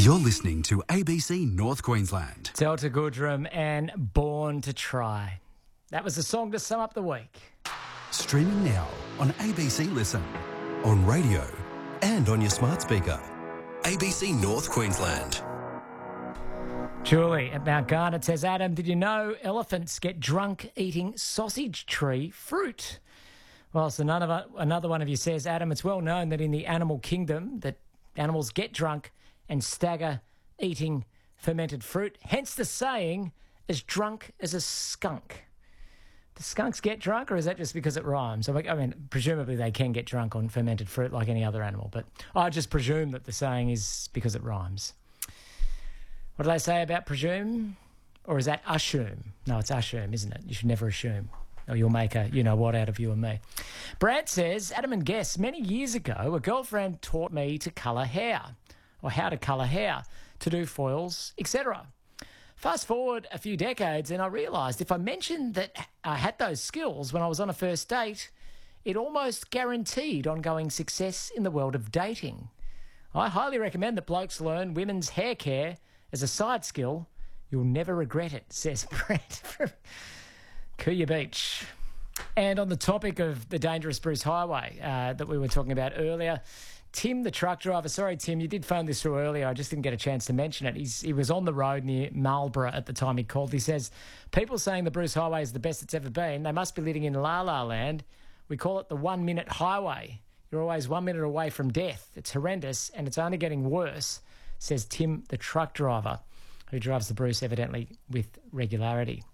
You're listening to ABC North Queensland. Delta Goodrum and Born to Try. That was the song to sum up the week. Streaming now on ABC Listen, on radio and on your smart speaker. ABC North Queensland. Julie at Mount Garnet says, Adam, did you know elephants get drunk eating sausage tree fruit? Well, so another one of you says, Adam, it's well known that in the animal kingdom that animals get drunk and stagger eating fermented fruit. Hence the saying, as drunk as a skunk. Do skunks get drunk, or is that just because it rhymes? I mean, presumably they can get drunk on fermented fruit like any other animal, but I just presume that the saying is because it rhymes. What do they say about presume? Or is that assume? No, it's assume, isn't it? You should never assume, or you'll make a you-know-what out of you and me. Brad says, Adam and Guess, many years ago, a girlfriend taught me to colour hair, or how to colour hair, to do foils, etc. Fast forward a few decades and I realised if I mentioned that I had those skills when I was on a first date, it almost guaranteed ongoing success in the world of dating. I highly recommend that blokes learn women's hair care as a side skill. You'll never regret it, says Brett from Cooya Beach. And on the topic of the dangerous Bruce Highway that we were talking about earlier, Tim, the truck driver, sorry, Tim, you did phone this through earlier. I just didn't get a chance to mention it. He was on the road near Marlborough at the time he called. He says, people saying the Bruce Highway is the best it's ever been, they must be living in La La Land. We call it the 1 minute highway. You're always 1 minute away from death. It's horrendous and it's only getting worse, says Tim, the truck driver, who drives the Bruce evidently with regularity.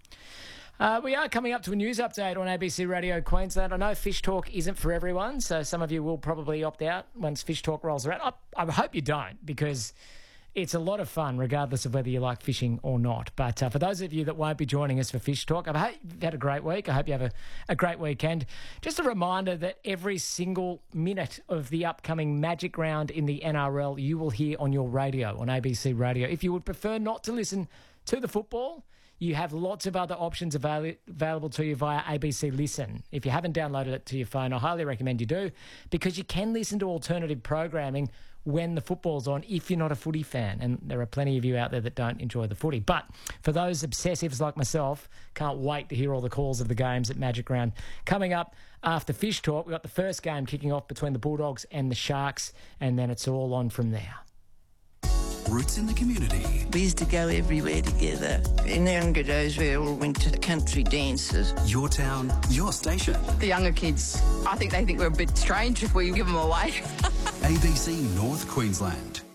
We are coming up to a news update on ABC Radio Queensland. I know Fish Talk isn't for everyone, so some of you will probably opt out once Fish Talk rolls around. I hope you don't, because it's a lot of fun regardless of whether you like fishing or not. But for those of you that won't be joining us for Fish Talk, I hope you've had a great week. I hope you have a great weekend. Just a reminder that every single minute of the upcoming Magic Round in the NRL you will hear on your radio, on ABC Radio. If you would prefer not to listen to the football, you have lots of other options available to you via ABC Listen. If you haven't downloaded it to your phone, I highly recommend you do, because you can listen to alternative programming when the football's on if you're not a footy fan. And there are plenty of you out there that don't enjoy the footy. But for those obsessives like myself, can't wait to hear all the calls of the games at Magic Round. Coming up after Fish Talk, we've got the first game kicking off between the Bulldogs and the Sharks, and then it's all on from there. Roots in the community. We used to go everywhere together. In the younger days, we all went to the country dances. Your town, your station. The younger kids, I think they think we're a bit strange if we give them away. ABC North Queensland.